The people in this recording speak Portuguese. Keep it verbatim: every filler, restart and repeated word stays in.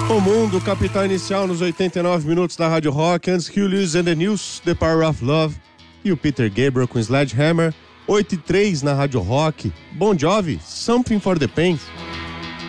O Mundo, Capital Inicial nos oitenta e nove minutos da Rádio Rock. Antes, Hugh Lewis and the News, The Power of Love. E o Peter Gabriel com Sledgehammer. oito e três na Rádio Rock. Bon Jovi, Something for the Pain.